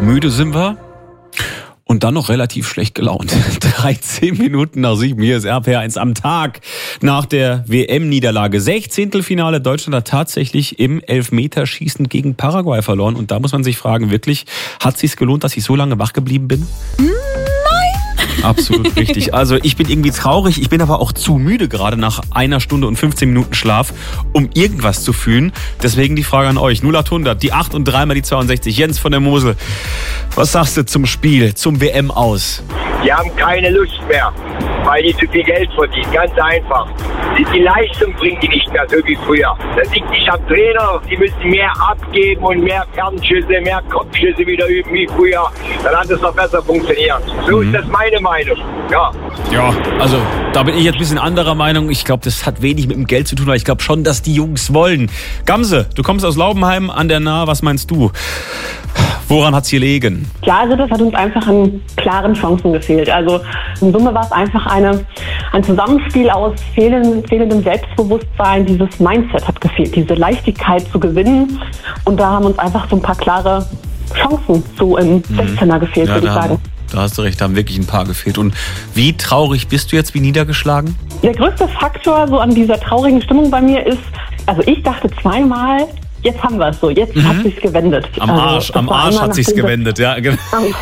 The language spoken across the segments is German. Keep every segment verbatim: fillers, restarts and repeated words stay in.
Müde sind wir. Und dann noch relativ schlecht gelaunt. dreizehn Minuten nach sieben. Hier ist R P R eins am Tag nach der W M-Niederlage. Sechzehntelfinale. Deutschland hat tatsächlich im Elfmeterschießen gegen Paraguay verloren. Und da muss man sich fragen, wirklich, hat es sich gelohnt, dass ich so lange wach geblieben bin? Absolut richtig. Also ich bin irgendwie traurig, ich bin aber auch zu müde gerade nach einer Stunde und fünfzehn Minuten Schlaf, um irgendwas zu fühlen. Deswegen die Frage an euch. null acht hundert, die acht und dreimal die zweiundsechzig. Jens von der Mosel, was sagst du zum Spiel, zum W M aus? Die haben keine Lust mehr, weil die zu viel Geld verdienen. Ganz einfach. Die, die Leistung bringen die nicht mehr so wie früher. Das liegt nicht am Trainer. Die müssen mehr abgeben und mehr Fernschüsse, mehr Kopfschüsse wieder üben wie früher. Dann hat es noch besser funktioniert. So mhm. ist das meine Meinung. Ja. Ja, also da bin ich jetzt ein bisschen anderer Meinung. Ich glaube, das hat wenig mit dem Geld zu tun, aber ich glaube schon, dass die Jungs wollen. Gamse, du kommst aus Laubenheim an der Nahe. Was meinst du? Woran hat's hier gelegen? Ja, also das hat uns einfach an klaren Chancen gefehlt. Also in Summe war es einfach eine, ein Zusammenspiel aus fehlendem, fehlendem Selbstbewusstsein. Dieses Mindset hat gefehlt, diese Leichtigkeit zu gewinnen. Und da haben uns einfach so ein paar klare Chancen so im sechzehner gefehlt, ja, würde ich sagen. Da hast du recht, da haben wirklich ein paar gefehlt. Und wie traurig bist du jetzt, wie niedergeschlagen? Der größte Faktor so an dieser traurigen Stimmung bei mir ist, also ich dachte zweimal, jetzt haben wir es so, jetzt mhm. hat sich's gewendet. Am Arsch, also, am Arsch hat sich's gewendet, ja. Genau.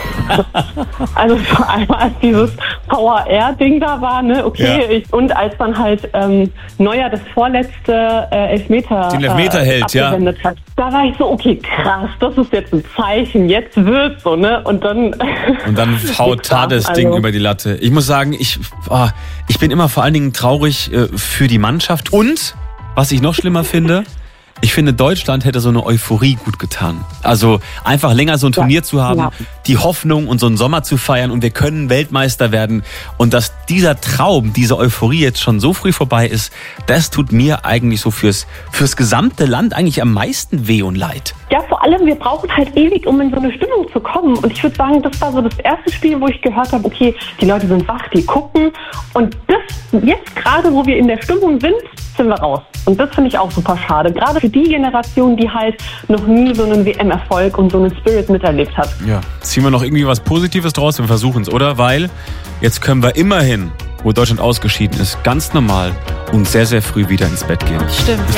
Also vor allem als dieses Power-Air-Ding da war, ne, okay, ja. ich, und als dann halt ähm, Neuer das vorletzte äh, Elfmeter, Den Elfmeter äh, hält, abgewendet ja. hat, da war ich so, okay, krass, das ist jetzt ein Zeichen, jetzt wird's so, ne, und dann... Und dann haut Tades also. Ding über die Latte. Ich muss sagen, ich, oh, ich bin immer vor allen Dingen traurig äh, für die Mannschaft und, was ich noch schlimmer finde, ich finde, Deutschland hätte so eine Euphorie gut getan. Also einfach länger so ein Turnier ja, zu haben, ja. die Hoffnung und so einen Sommer zu feiern und wir können Weltmeister werden. Und dass dieser Traum, diese Euphorie jetzt schon so früh vorbei ist, das tut mir eigentlich so fürs, fürs gesamte Land eigentlich am meisten weh und leid. Ja, vor allem, wir brauchen halt ewig, um in so eine Stimmung zu kommen. Und ich würde sagen, das war so das erste Spiel, wo ich gehört habe, okay, die Leute sind wach, die gucken. Und das jetzt gerade, wo wir in der Stimmung sind, sind wir raus. Und das finde ich auch super schade. Gerade für die Generation, die halt noch nie so einen W M-Erfolg und so einen Spirit miterlebt hat. Ja, ziehen wir noch irgendwie was Positives draus? Wir versuchen es, oder? Weil jetzt können wir immerhin, wo Deutschland ausgeschieden ist, ganz normal und sehr, sehr früh wieder ins Bett gehen. Stimmt, ja.